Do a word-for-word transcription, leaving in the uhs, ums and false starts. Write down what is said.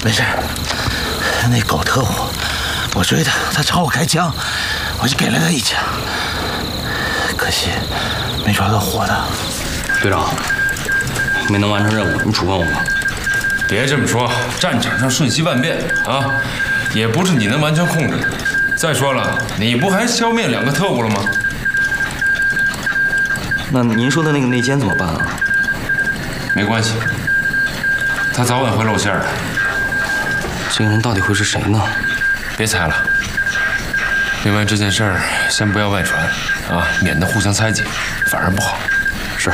没事，那狗特务，我追他，他朝我开枪，我就给了他一枪，可惜没抓到活的。 队长，没能完成任务，你处分我吧。 别这么说，战场上瞬息万变啊，也不是你能完全控制的。再说了，你不还消灭两个特务了吗？ 那您说的那个内奸怎么办啊？ 没关系，他早晚会露馅的。 这个人到底会是谁呢？ 别猜了。另外这件事儿先不要外传啊，免得互相猜忌，反而不好。